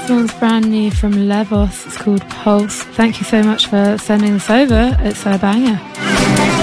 This one's brand new from Levos. It's called Pulse. Thank you so much for sending this over. It's a banger.